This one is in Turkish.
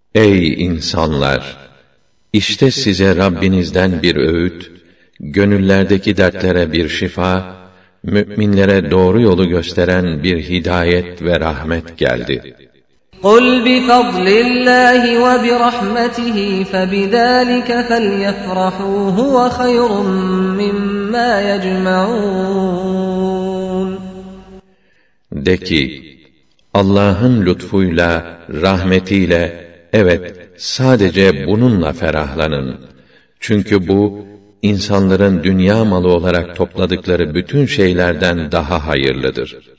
Ey insanlar! İşte size Rabbinizden bir öğüt, gönüllerdeki dertlere bir şifa, müminlere doğru yolu gösteren bir hidayet ve rahmet geldi. قُلْ بِفَضْلِ اللّٰهِ وَبِرَحْمَتِهِ فَبِذَٰلِكَ فَلْيَفْرَحُوا هُوَ خَيْرٌ مِّمَّا يَجْمَعُونَ De ki, Allah'ın lütfuyla, rahmetiyle, evet, sadece bununla ferahlanın. Çünkü bu, insanların dünya malı olarak topladıkları bütün şeylerden daha hayırlıdır.